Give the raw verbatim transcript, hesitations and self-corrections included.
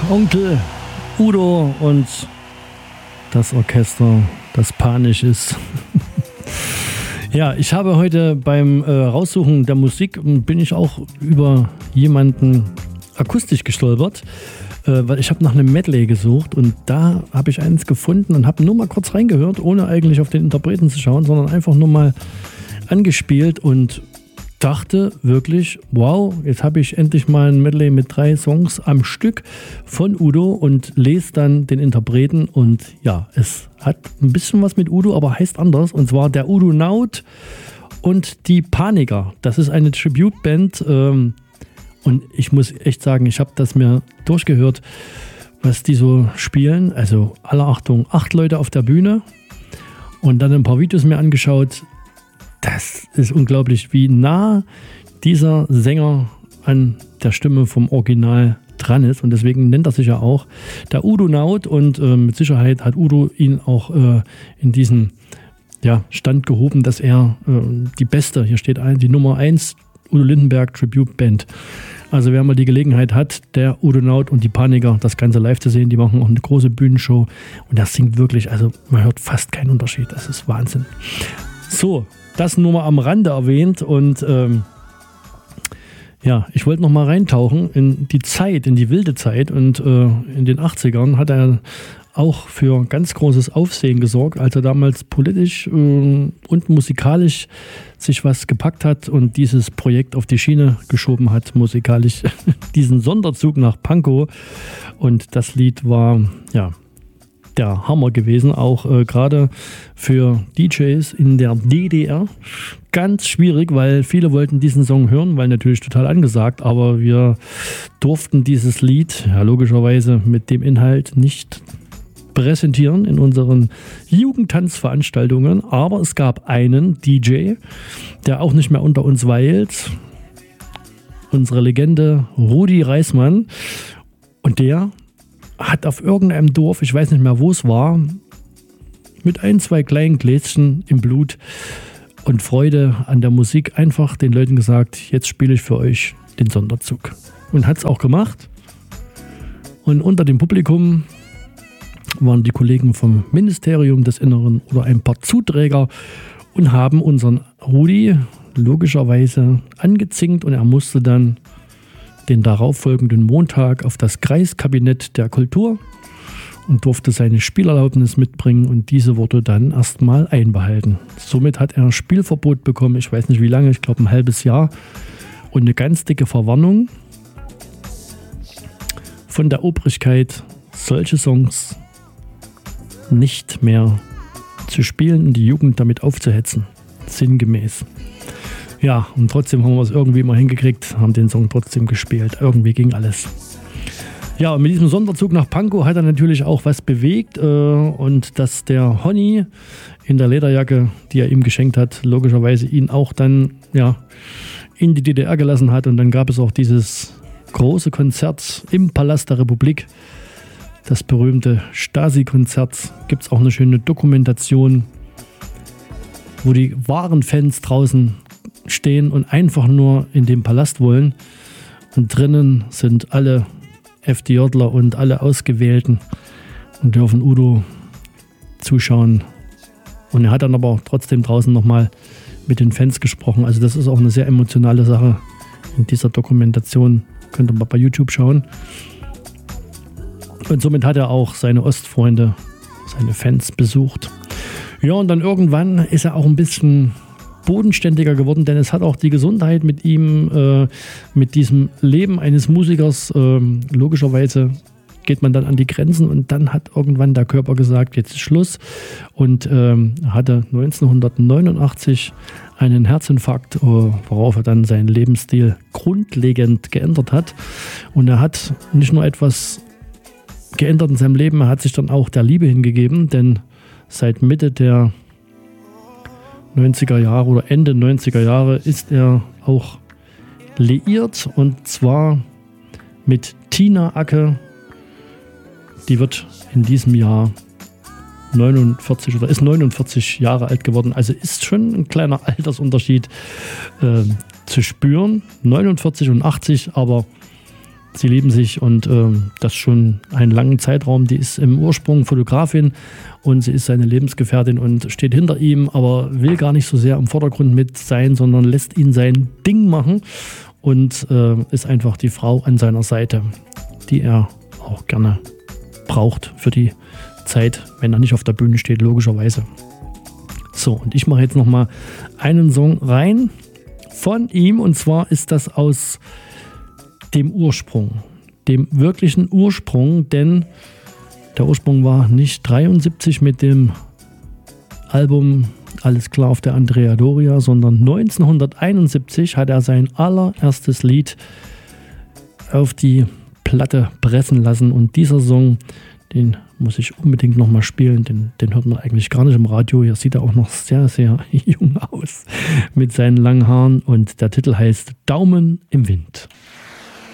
Onkel Udo und das Orchester, das panisch ist. Ja, ich habe heute beim äh, Raussuchen der Musik, bin ich auch über jemanden akustisch gestolpert, äh, weil ich habe nach einem Medley gesucht und da habe ich eins gefunden und habe nur mal kurz reingehört, ohne eigentlich auf den Interpreten zu schauen, sondern einfach nur mal angespielt und dachte wirklich, wow, jetzt habe ich endlich mal ein Medley mit drei Songs am Stück von Udo und lese dann den Interpreten und ja, es hat ein bisschen was mit Udo, aber heißt anders und zwar der Udonaut und die Paniker. Das ist eine Tribute-Band ähm, und ich muss echt sagen, ich habe das mir durchgehört, was die so spielen. Also alle Achtung, acht Leute auf der Bühne und dann ein paar Videos mir angeschaut. Das ist unglaublich, wie nah dieser Sänger an der Stimme vom Original dran ist. Und deswegen nennt er sich ja auch der Udonaut. Und äh, mit Sicherheit hat Udo ihn auch äh, in diesen ja, Stand gehoben, dass er äh, die beste, hier steht ein, die Nummer eins Udo Lindenberg Tribute Band. Also wer mal die Gelegenheit hat, der Udonaut und die Paniker, das Ganze live zu sehen, die machen auch eine große Bühnenshow. Und das singt wirklich, also man hört fast keinen Unterschied. Das ist Wahnsinn. So, das nur mal am Rande erwähnt und ähm, ja, ich wollte noch mal reintauchen in die Zeit, in die wilde Zeit und äh, in den achtzigern hat er auch für ganz großes Aufsehen gesorgt, als er damals politisch äh, und musikalisch sich was gepackt hat und dieses Projekt auf die Schiene geschoben hat, musikalisch, diesen Sonderzug nach Pankow und das Lied war, ja, der Hammer gewesen, auch äh, gerade für D Js in der D D R. Ganz schwierig, weil viele wollten diesen Song hören, weil natürlich total angesagt, aber wir durften dieses Lied ja, logischerweise mit dem Inhalt nicht präsentieren in unseren Jugendtanzveranstaltungen, aber es gab einen D J, der auch nicht mehr unter uns weilt, unsere Legende Rudi Reismann, und der hat auf irgendeinem Dorf, ich weiß nicht mehr, wo es war, mit ein, zwei kleinen Gläschen im Blut und Freude an der Musik einfach den Leuten gesagt, jetzt spiele ich für euch den Sonderzug. Und hat es auch gemacht. Und unter dem Publikum waren die Kollegen vom Ministerium des Inneren oder ein paar Zuträger und haben unseren Rudi logischerweise angezinkt und er musste dann den darauffolgenden Montag auf das Kreiskabinett der Kultur und durfte seine Spielerlaubnis mitbringen und diese wurde dann erstmal einbehalten. Somit hat er Spielverbot bekommen, ich weiß nicht wie lange, ich glaube ein halbes Jahr und eine ganz dicke Verwarnung von der Obrigkeit, solche Songs nicht mehr zu spielen und die Jugend damit aufzuhetzen, sinngemäß. Ja, und trotzdem haben wir es irgendwie mal hingekriegt, haben den Song trotzdem gespielt. Irgendwie ging alles. Ja, und mit diesem Sonderzug nach Pankow hat er natürlich auch was bewegt. Äh, und dass der Honny in der Lederjacke, die er ihm geschenkt hat, logischerweise ihn auch dann ja, in die D D R gelassen hat. Und dann gab es auch dieses große Konzert im Palast der Republik. Das berühmte Stasi-Konzert. Gibt es auch eine schöne Dokumentation, wo die wahren Fans draußen stehen und einfach nur in den Palast wollen. Und drinnen sind alle FDJler und alle Ausgewählten und dürfen Udo zuschauen. Und er hat dann aber auch trotzdem draußen nochmal mit den Fans gesprochen. Also das ist auch eine sehr emotionale Sache in dieser Dokumentation. Könnt ihr mal bei YouTube schauen. Und somit hat er auch seine Ostfreunde, seine Fans besucht. Ja, und dann irgendwann ist er auch ein bisschen bodenständiger geworden, denn es hat auch die Gesundheit mit ihm, äh, mit diesem Leben eines Musikers, äh, logischerweise geht man dann an die Grenzen und dann hat irgendwann der Körper gesagt, jetzt ist Schluss und ähm, hatte neunzehnhundertneunundachtzig einen Herzinfarkt, worauf er dann seinen Lebensstil grundlegend geändert hat und er hat nicht nur etwas geändert in seinem Leben, er hat sich dann auch der Liebe hingegeben, denn seit Mitte der neunziger Jahre oder Ende neunziger Jahre ist er auch liiert und zwar mit Tina Acke. Die wird in diesem Jahr neunundvierzig oder ist neunundvierzig Jahre alt geworden. Also ist schon ein kleiner Altersunterschied äh, zu spüren. neunundvierzig und achtzig, aber sie lieben sich und äh, das schon einen langen Zeitraum. Die ist im Ursprung Fotografin und sie ist seine Lebensgefährtin und steht hinter ihm, aber will gar nicht so sehr im Vordergrund mit sein, sondern lässt ihn sein Ding machen und äh, ist einfach die Frau an seiner Seite, die er auch gerne braucht für die Zeit, wenn er nicht auf der Bühne steht, logischerweise. So, und ich mache jetzt nochmal einen Song rein von ihm und zwar ist das aus dem Ursprung, dem wirklichen Ursprung, denn der Ursprung war nicht dreiundsiebzig mit dem Album Alles klar auf der Andrea Doria, sondern neunzehnhunderteinundsiebzig hat er sein allererstes Lied auf die Platte pressen lassen und dieser Song, den muss ich unbedingt nochmal spielen, den, den hört man eigentlich gar nicht im Radio. Hier sieht er auch noch sehr, sehr jung aus mit seinen langen Haaren und der Titel heißt Daumen im Wind.